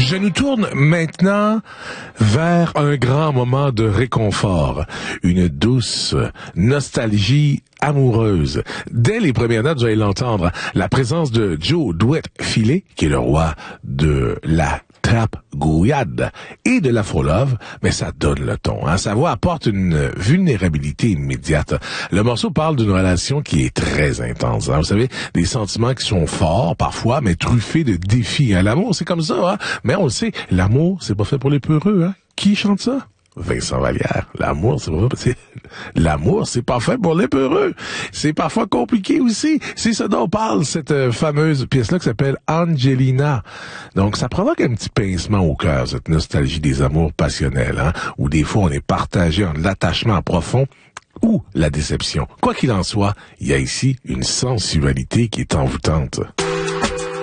Je nous tourne maintenant vers un grand moment de réconfort, une douce nostalgie amoureuse. Dès les premières notes, vous allez l'entendre, la présence de Joe Douet-Filet, qui est le roi de la trap gouillade et de l'afro-love, mais ça donne le ton. Hein? Sa voix apporte une vulnérabilité immédiate. Le morceau parle d'une relation qui est très intense. Hein? Vous savez, des sentiments qui sont forts parfois, mais truffés de défis. Hein? L'amour, c'est comme ça. Hein? Mais on le sait, l'amour, c'est pas fait pour les peureux. Hein? Qui chante ça? Vincent Vallière. L'amour, c'est pas fait pour les peureux. C'est parfois compliqué aussi. C'est ça dont parle cette fameuse pièce-là qui s'appelle Angelina. Donc, ça provoque un petit pincement au cœur, cette nostalgie des amours passionnels, hein, où des fois on est partagé en l'attachement profond ou la déception. Quoi qu'il en soit, il y a ici une sensualité qui est envoûtante.